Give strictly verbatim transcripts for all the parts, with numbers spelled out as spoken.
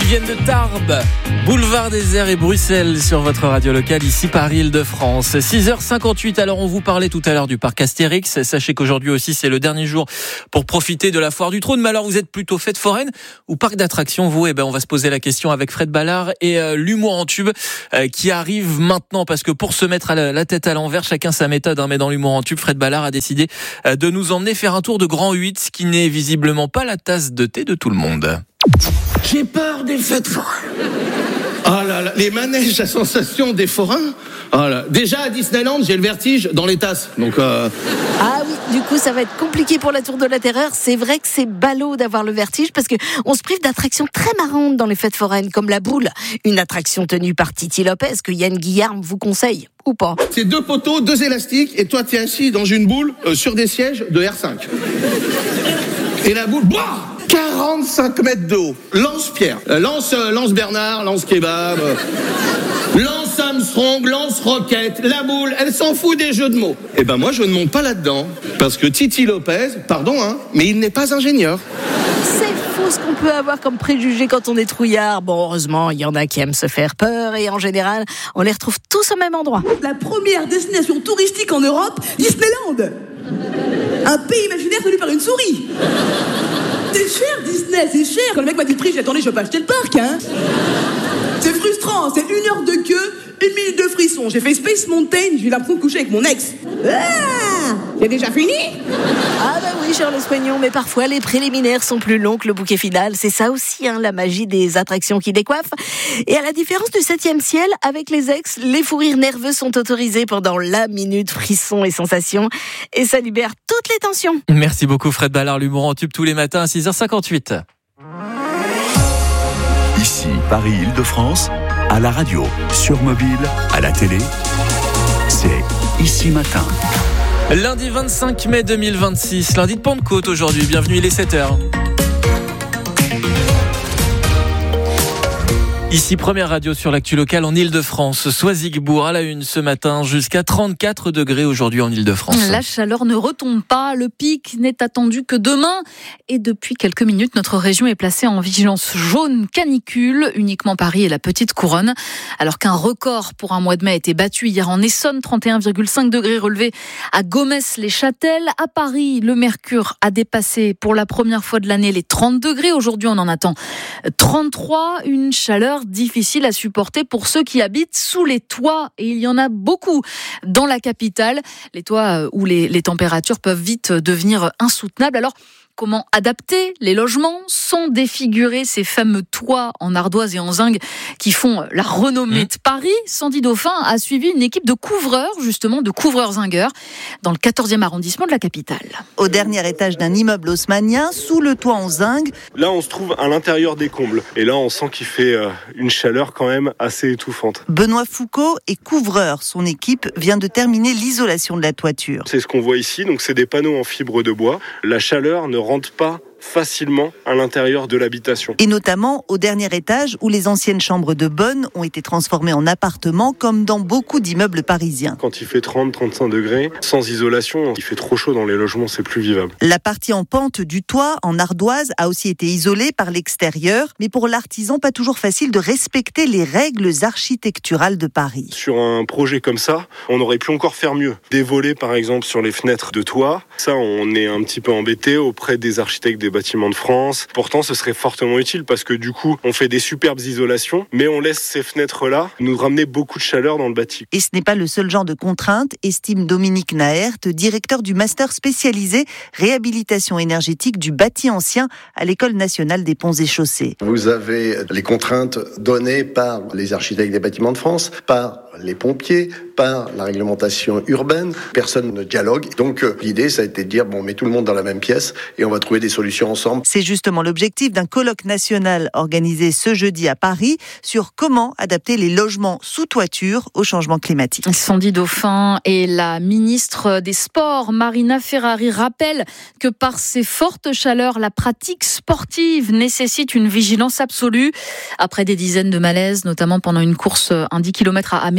viennent de Tarbes, boulevard des Airs et Bruxelles sur votre radio locale, ici Paris-Île-de-France. six heures cinquante-huit, alors on vous parlait tout à l'heure du parc Astérix. Sachez qu'aujourd'hui aussi c'est le dernier jour pour profiter de la foire du trône. Mais alors vous êtes plutôt fête foraine ou parc d'attractions vous? Eh ben on va se poser la question avec Fred Ballard et euh, l'humour en tube euh, qui arrive maintenant, parce que pour se mettre à la, la tête à l'envers, chacun sa méthode, hein, mais dans l'humour en tube, Fred Ballard a décidé euh, de nous emmener faire un tour de Grand huit, ce qui n'est visiblement pas la tasse de thé de tout le monde. J'ai peur des fêtes foraines. Ah là là, les manèges à sensation des forains. Ah là. Déjà à Disneyland, j'ai le vertige dans les tasses. Donc euh... Ah oui, du coup ça va être compliqué pour la Tour de la Terreur. C'est vrai que c'est ballot d'avoir le vertige parce que on se prive d'attractions très marrantes dans les fêtes foraines, comme la boule, une attraction tenue par Titi Lopez que Yann Guillarme vous conseille, ou pas. C'est deux poteaux, deux élastiques, et toi t'es assis dans une boule euh, sur des sièges de R cinq. Et la boule, boah, quarante-cinq mètres de haut. Lance-Pierre, euh, lance, euh, lance Bernard, lance Kebab, euh, lance Armstrong, lance Roquette. La boule, elle s'en fout des jeux de mots. Eh ben moi je ne monte pas là-dedans, parce que Titi Lopez, pardon hein, mais il n'est pas ingénieur. C'est fou ce qu'on peut avoir comme préjugés quand on est trouillard. Bon, heureusement, il y en a qui aiment se faire peur et en général, on les retrouve tous au même endroit. La première destination touristique en Europe, Disneyland. Un pays imaginaire tenu par une souris. C'est cher Disney, c'est cher. Quand le mec m'a dit le prix, j'ai attendez, je vais pas acheter le parc, hein. C'est frustrant, c'est une heure de queue, une minute de frisson. J'ai fait Space Mountain, j'ai eu l'impression de coucher avec mon ex. Ah, c'est déjà fini? Ah bah oui, Charles Soignon, mais parfois les préliminaires sont plus longs que le bouquet final. C'est ça aussi, hein, la magie des attractions qui décoiffent. Et à la différence du septième ciel, avec les ex, les fous rires nerveux sont autorisés pendant la minute frisson et sensation. Et ça libère toutes les tensions. Merci beaucoup Fred Ballard, l'humour en tube tous les matins à six heures cinquante-huit. Ici, Paris-Île-de-France, à la radio, sur mobile, à la télé, c'est Ici Matin. Lundi vingt-cinq mai deux mille vingt-six, lundi de Pentecôte aujourd'hui, bienvenue, il est sept heures. Ici, première radio sur l'actu locale en Île-de-France. Soisigbourg à la une ce matin, jusqu'à trente-quatre degrés aujourd'hui en Île-de-France. La chaleur ne retombe pas, le pic n'est attendu que demain. Et depuis quelques minutes, notre région est placée en vigilance jaune canicule, uniquement Paris et la Petite Couronne. Alors qu'un record pour un mois de mai a été battu hier en Essonne, trente et un virgule cinq degrés relevés à Gomès-les-Châtels. À Paris, le mercure a dépassé pour la première fois de l'année les trente degrés. Aujourd'hui, on en attend trente-trois, une chaleur difficile à supporter pour ceux qui habitent sous les toits, et il y en a beaucoup dans la capitale, les toits où les, les températures peuvent vite devenir insoutenables. Alors comment adapter les logements sans défigurer ces fameux toits en ardoise et en zinc qui font la renommée de Paris? Sandy Dauphin a suivi une équipe de couvreurs, justement de couvreurs zingueurs, dans le quatorzième arrondissement de la capitale. Au dernier étage d'un immeuble haussmannien, sous le toit en zinc. Là, on se trouve à l'intérieur des combles. Et là, on sent qu'il fait une chaleur quand même assez étouffante. Benoît Foucault est couvreur. Son équipe vient de terminer l'isolation de la toiture. C'est ce qu'on voit ici. Donc, c'est des panneaux en fibre de bois. La chaleur ne rentre pas facilement à l'intérieur de l'habitation. Et notamment au dernier étage où les anciennes chambres de bonne ont été transformées en appartements, comme dans beaucoup d'immeubles parisiens. Quand il fait trente à trente-cinq degrés, sans isolation, il fait trop chaud dans les logements, c'est plus vivable. La partie en pente du toit, en ardoise, a aussi été isolée par l'extérieur, mais pour l'artisan, pas toujours facile de respecter les règles architecturales de Paris. Sur un projet comme ça, on aurait pu encore faire mieux. Des volets, par exemple, sur les fenêtres de toit. Ça, on est un petit peu embêté auprès des architectes des bâtiments de France. Pourtant, ce serait fortement utile parce que du coup, on fait des superbes isolations, mais on laisse ces fenêtres-là nous ramener beaucoup de chaleur dans le bâti. Et ce n'est pas le seul genre de contrainte, estime Dominique Naert, directeur du master spécialisé réhabilitation énergétique du bâti ancien à l'École nationale des ponts et chaussées. Vous avez les contraintes données par les architectes des bâtiments de France, par les pompiers, par la réglementation urbaine. Personne ne dialogue. Donc euh, l'idée, ça a été de dire, bon, on met tout le monde dans la même pièce et on va trouver des solutions ensemble. C'est justement l'objectif d'un colloque national organisé ce jeudi à Paris sur comment adapter les logements sous toiture au changement climatique. Sandy Dauphin et la ministre des Sports, Marina Ferrari, rappellent que par ces fortes chaleurs, la pratique sportive nécessite une vigilance absolue. Après des dizaines de malaises, notamment pendant une course un dix kilomètres à Maison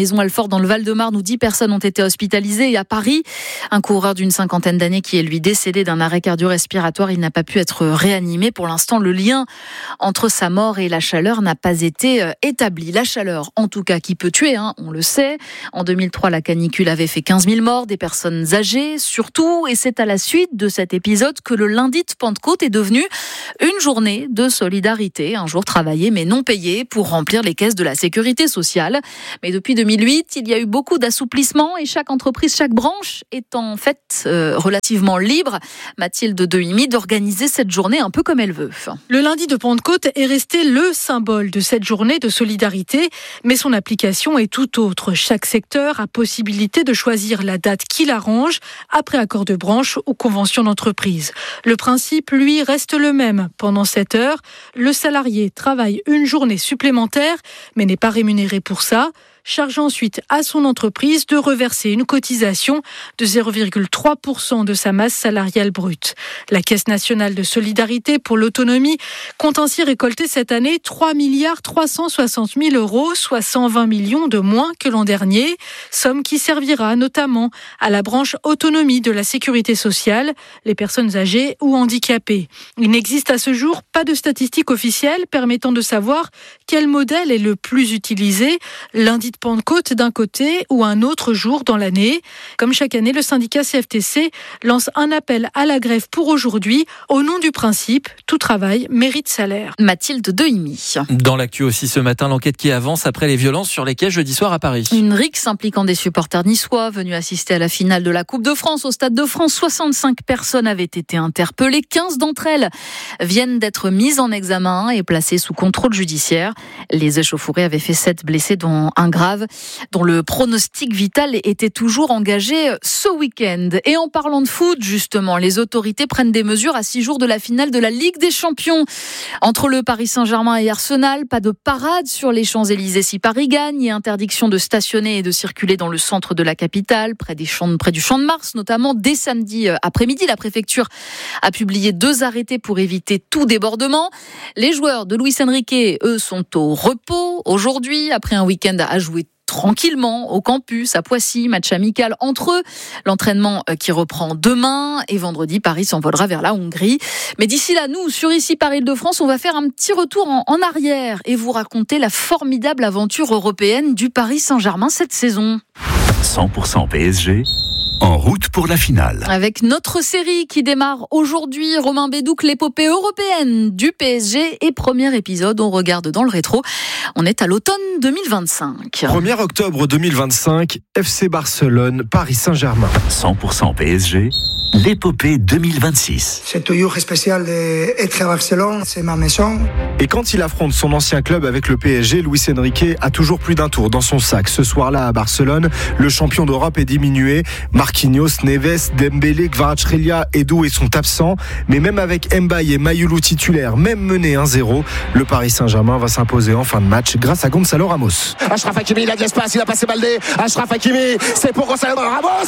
Maison-Alfort dans le Val-de-Marne où dix personnes ont été hospitalisées. Et à Paris, un coureur d'une cinquantaine d'années qui est lui décédé d'un arrêt cardio-respiratoire. Il n'a pas pu être réanimé. Pour l'instant, le lien entre sa mort et la chaleur n'a pas été établi. La chaleur, en tout cas, qui peut tuer, hein, on le sait. En deux mille trois, la canicule avait fait quinze mille morts, des personnes âgées surtout. Et c'est à la suite de cet épisode que le lundi de Pentecôte est devenu une journée de solidarité. Un jour travaillé mais non payé pour remplir les caisses de la sécurité sociale. Mais depuis deux mille huit, il y a eu beaucoup d'assouplissements et chaque entreprise, chaque branche est en fait euh, relativement libre, Mathilde Dehimi, d'organiser cette journée un peu comme elle veut. Le lundi de Pentecôte est resté le symbole de cette journée de solidarité, mais son application est tout autre. Chaque secteur a possibilité de choisir la date qui l'arrange, après accord de branche ou convention d'entreprise. Le principe, lui, reste le même. Pendant sept heures, le salarié travaille une journée supplémentaire, mais n'est pas rémunéré pour ça. Charge ensuite à son entreprise de reverser une cotisation de zéro virgule trois pour cent de sa masse salariale brute. La Caisse nationale de solidarité pour l'autonomie compte ainsi récolter cette année trois milliards trois cent soixante mille euros, soit cent vingt millions de moins que l'an dernier, somme qui servira notamment à la branche autonomie de la sécurité sociale, les personnes âgées ou handicapées. Il n'existe à ce jour pas de statistiques officielles permettant de savoir quel modèle est le plus utilisé, lundi de Pentecôte d'un côté ou un autre jour dans l'année. Comme chaque année, le syndicat C F T C lance un appel à la grève pour aujourd'hui au nom du principe « Tout travail mérite salaire ». Mathilde Dehimi. Dans l'actu aussi ce matin, l'enquête qui avance après les violences sur les quais jeudi soir à Paris. Une rixe impliquant des supporters niçois venus assister à la finale de la Coupe de France au Stade de France. soixante-cinq personnes avaient été interpellées. quinze d'entre elles viennent d'être mises en examen et placées sous contrôle judiciaire. Les échauffourées avaient fait sept blessés, dont un grave, dont le pronostic vital était toujours engagé ce week-end. Et en parlant de foot, justement, les autorités prennent des mesures à six jours de la finale de la Ligue des Champions. Entre le Paris Saint-Germain et Arsenal, pas de parade sur les Champs-Élysées si Paris gagne et interdiction de stationner et de circuler dans le centre de la capitale, près, des champs, près du Champ de Mars notamment. Dès samedi après-midi, la préfecture a publié deux arrêtés pour éviter tout débordement. Les joueurs de Luis Enrique, eux, sont au repos aujourd'hui, après un week-end à jouer tranquillement au campus à Poissy, match amical entre eux. L'entraînement qui reprend demain et vendredi, Paris s'envolera vers la Hongrie. Mais d'ici là, nous, sur Ici Paris Île-de-France, on va faire un petit retour en, en arrière et vous raconter la formidable aventure européenne du Paris Saint-Germain cette saison. cent pour cent P S G, en route pour la finale. Avec notre série qui démarre aujourd'hui, Romain Bédouc, l'épopée européenne du P S G et premier épisode, on regarde dans le rétro. On est à l'automne deux mille vingt-cinq. premier octobre deux mille vingt-cinq, F C Barcelone, Paris Saint-Germain. cent pour cent P S G, l'épopée deux mille vingt-six. C'est toujours spécial d'être à Barcelone, c'est ma maison. Et quand il affronte son ancien club avec le P S G, Luis Enrique a toujours plus d'un tour dans son sac. Ce soir-là à Barcelone, le champion d'Europe est diminué. Marquinhos, Neves, Dembélé, Kvaratskhelia, Edu sont absents. Mais même avec Mbaye et Mayoulou titulaires, même mené un zéro, le Paris Saint-Germain va s'imposer en fin de match grâce à Gonzalo Ramos. Achraf Hakimi, il a de l'espace, il a passé Baldé. Achraf Hakimi, c'est pour Gonzalo Ramos.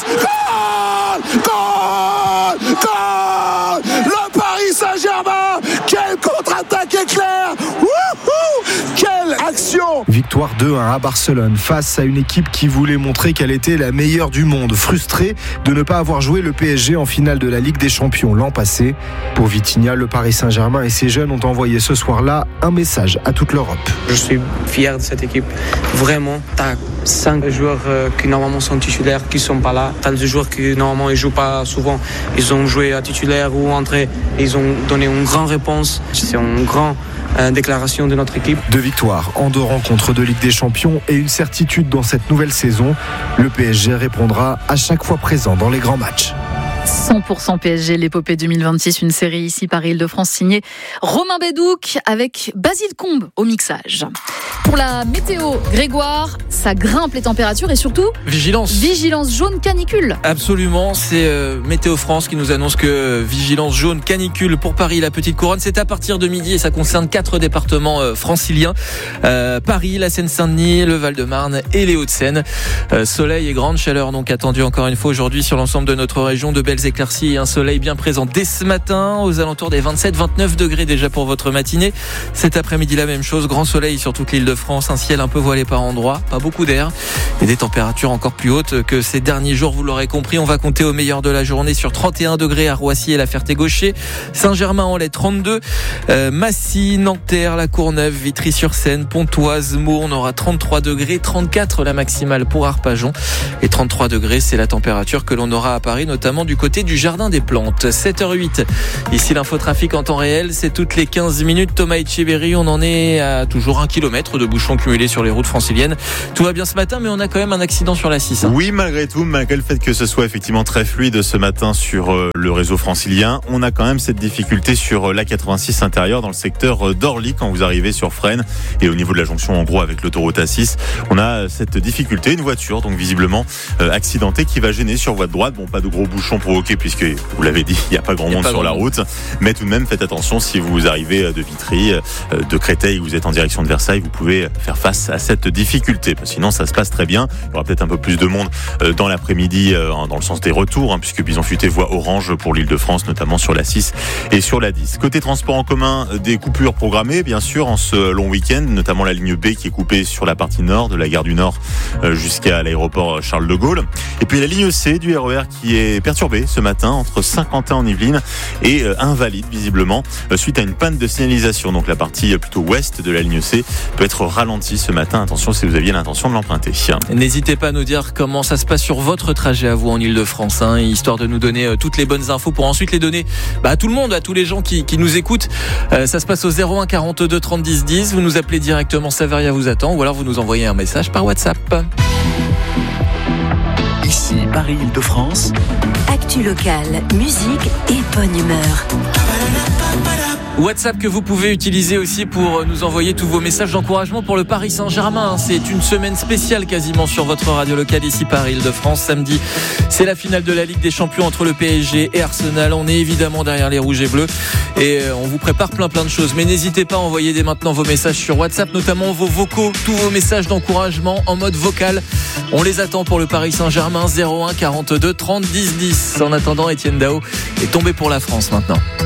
Goal! Goal! Goal! Le Paris Saint-Germain! Quelle contre-attaque éclair! Wouhou! Quelle action! Victoire deux un à Barcelone face à une équipe qui voulait montrer qu'elle était la meilleure du monde. Frustrée de ne pas avoir joué le P S G en finale de la Ligue des Champions l'an passé. Pour Vitinha, le Paris Saint-Germain et ses jeunes ont envoyé ce soir-là un message à toute l'Europe. Je suis fier de cette équipe. Vraiment, t'as cinq joueurs qui normalement sont titulaires qui sont pas là. T'as des joueurs qui normalement ils jouent pas souvent. Ils ont joué à titulaire ou entré. Ils ont donné une grande réponse. C'est une grande euh, déclaration de notre équipe. Deux victoires en deux rencontres de Ligue des Champions et une certitude dans cette nouvelle saison. Le P S G répondra à chaque fois présent dans les grands matchs. cent pour cent P S G, l'épopée deux mille vingt-six, une série ici Paris Île-de-France signée Romain Bédouc avec Basile Combe au mixage. Pour la météo, Grégoire, ça grimpe les températures et surtout vigilance. Vigilance jaune canicule. Absolument, c'est euh, Météo France qui nous annonce que euh, vigilance jaune canicule pour Paris, la Petite Couronne. C'est à partir de midi et ça concerne quatre départements euh, franciliens. Euh, Paris, la Seine-Saint-Denis, le Val-de-Marne et les Hauts-de-Seine. Euh, soleil et grande chaleur donc attendue encore une fois aujourd'hui sur l'ensemble de notre région de Belgique. belles éclaircies et un soleil bien présent dès ce matin, aux alentours des vingt-sept vingt-neuf degrés déjà pour votre matinée. Cet après-midi, la même chose, grand soleil sur toute l'île de France, un ciel un peu voilé par endroits, pas beaucoup d'air et des températures encore plus hautes que ces derniers jours, vous l'aurez compris. On va compter au meilleur de la journée sur trente et un degrés à Roissy et la Ferté-Gaucher, Saint-Germain-en-Laye trente-deux, euh, Massy, Nanterre, la Courneuve, Vitry-sur-Seine, Pontoise, Meaux, on aura trente-trois degrés, trente-quatre la maximale pour Arpajon et trente-trois degrés, c'est la température que l'on aura à Paris, notamment du côté du Jardin des Plantes. sept heures huit, ici l'infotrafic en temps réel, c'est toutes les quinze minutes. Thomas Etcheverry, on en est à toujours un kilomètre de bouchons cumulés sur les routes franciliennes. Tout va bien ce matin, mais on a quand même un accident sur la six. Hein. Oui, malgré tout, malgré le fait que ce soit effectivement très fluide ce matin sur le réseau francilien, on a quand même cette difficulté sur l'A quatre-vingt-six intérieur dans le secteur d'Orly quand vous arrivez sur Fresnes et au niveau de la jonction en gros avec l'autoroute A six. On a cette difficulté, une voiture donc visiblement euh, accidentée qui va gêner sur voie de droite. Bon, pas de gros bouchons provoqués puisque vous l'avez dit, il n'y a pas grand monde sur la route, mais tout de même faites attention si vous arrivez de Vitry, de Créteil, vous êtes en direction de Versailles, vous pouvez faire face à cette difficulté. Sinon, ça se passe très bien. Il y aura peut-être un peu plus de monde dans l'après-midi dans le sens des retours, hein, puisque Bison-Futé voie orange pour l'Île-de-France, notamment sur la six et sur la dix. Côté transport en commun, des coupures programmées, bien sûr, en ce long week-end, notamment la ligne B qui est coupée sur la partie nord de la gare du Nord jusqu'à l'aéroport Charles de Gaulle. Et puis la ligne C du R E R qui est perturbée ce matin entre Saint-Quentin en Yvelines et invalide visiblement suite à une panne de signalisation. Donc la partie plutôt ouest de la ligne C peut être ralentie ce matin. Attention si vous aviez l'intention de l'emprunter. N'hésitez pas à nous dire comment ça se passe sur votre trajet à vous en Ile-de-France, hein, histoire de nous donner toutes les bonnes infos pour ensuite les donner bah, à tout le monde, à tous les gens qui, qui nous écoutent. Euh, ça se passe au zéro un quarante-deux trente dix dix. Vous nous appelez directement, Saveria vous attend, ou alors vous nous envoyez un message par WhatsApp. Ici Paris-Île-de-France. Actu locale, musique et bonne humeur. WhatsApp que vous pouvez utiliser aussi pour nous envoyer tous vos messages d'encouragement pour le Paris Saint-Germain. C'est une semaine spéciale quasiment sur votre radio locale ici Paris-Île-de-France. Samedi, c'est la finale de la Ligue des Champions entre le P S G et Arsenal. On est évidemment derrière les rouges et bleus et on vous prépare plein plein de choses. Mais n'hésitez pas à envoyer dès maintenant vos messages sur WhatsApp, notamment vos vocaux, tous vos messages d'encouragement en mode vocal. On les attend pour le Paris Saint-Germain. Zéro un quarante-deux trente dix dix. En attendant, Etienne Dao est tombé pour la France maintenant.